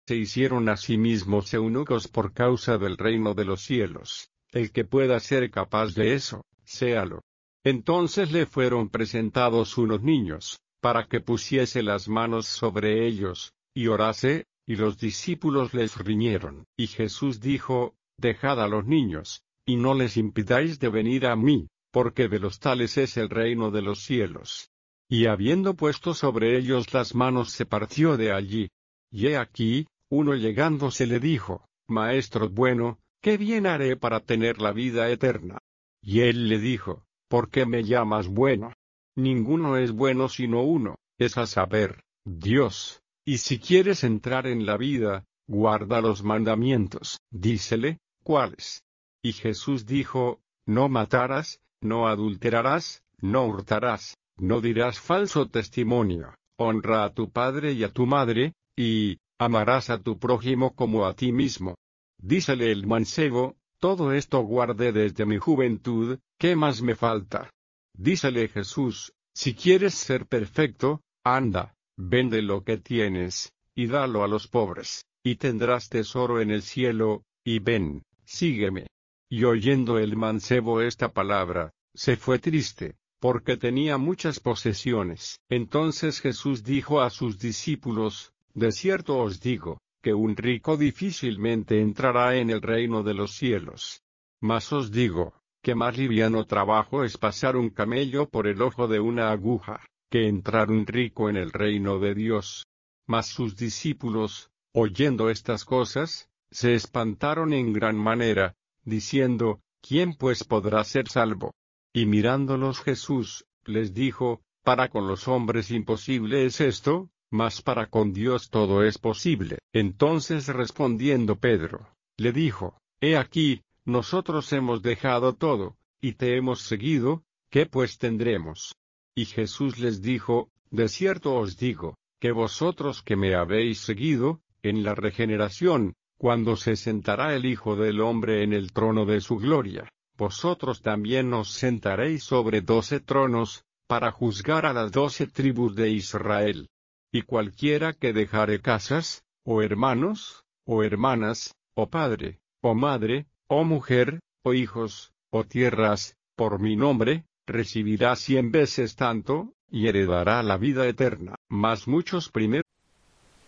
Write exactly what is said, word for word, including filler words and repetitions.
se hicieron a sí mismos eunucos por causa del reino de los cielos. El que pueda ser capaz de eso, séalo. Entonces le fueron presentados unos niños, para que pusiese las manos sobre ellos, y orase, y los discípulos les riñeron. Y Jesús dijo, dejad a los niños, y no les impidáis de venir a mí, porque de los tales es el reino de los cielos. Y habiendo puesto sobre ellos las manos se partió de allí. Y he aquí, uno llegándose le dijo, Maestro bueno, ¿qué bien haré para tener la vida eterna? Y él le dijo, ¿por qué me llamas bueno? Ninguno es bueno sino uno, es a saber, Dios. Y si quieres entrar en la vida, guarda los mandamientos. Dícele, ¿cuáles? Y Jesús dijo, no matarás, no adulterarás, no hurtarás, no dirás falso testimonio, honra a tu padre y a tu madre, y amarás a tu prójimo como a ti mismo. Dícele el mancebo, todo esto guardé desde mi juventud, ¿qué más me falta? Dícele Jesús, si quieres ser perfecto, anda, vende lo que tienes, y dalo a los pobres, y tendrás tesoro en el cielo, y ven, sígueme. Y oyendo el mancebo esta palabra, se fue triste, porque tenía muchas posesiones. Entonces Jesús dijo a sus discípulos, de cierto os digo, que un rico difícilmente entrará en el reino de los cielos. Mas os digo, que más liviano trabajo es pasar un camello por el ojo de una aguja, que entrar un rico en el reino de Dios. Mas sus discípulos, oyendo estas cosas, se espantaron en gran manera, diciendo, ¿quién pues podrá ser salvo? Y mirándolos Jesús, les dijo, para con los hombres imposible es esto, mas para con Dios todo es posible. Entonces respondiendo Pedro, le dijo, he aquí, nosotros hemos dejado todo, y te hemos seguido, ¿qué pues tendremos? Y Jesús les dijo, de cierto os digo, que vosotros que me habéis seguido, en la regeneración, cuando se sentará el Hijo del Hombre en el trono de su gloria, vosotros también os sentaréis sobre doce tronos, para juzgar a las doce tribus de Israel. Y cualquiera que dejare casas, o hermanos, o hermanas, o padre, o madre, o mujer, o hijos, o tierras, por mi nombre, recibirá cien veces tanto, y heredará la vida eterna. Mas muchos primero